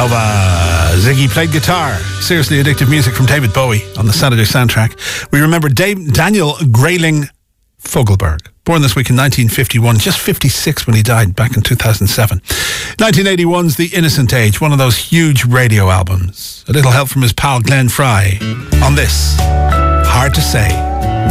Nova. Ziggy played guitar. Seriously addictive music from David Bowie on the Saturday soundtrack. We remember Daniel Grayling Fogelberg, born this week in 1951, just 56 when he died back in 2007. 1981's The Innocent Age, one of those huge radio albums. A little help from his pal Glenn Fry on this. Hard to Say.